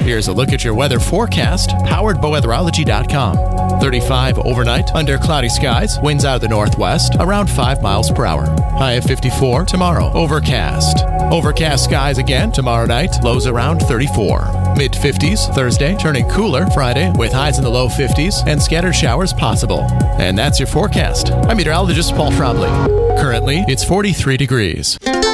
Here's a look at your weather forecast, powered by weatherology.com. 35 overnight, under cloudy skies, winds out of the northwest, around 5 miles per hour. High of 54 tomorrow, overcast. Overcast skies again tomorrow night, lows around 34. Mid-50s Thursday, turning cooler Friday with highs in the low 50s and scattered showers possible. And that's your forecast. I'm meteorologist Paul Trombley. Currently, it's 43 degrees.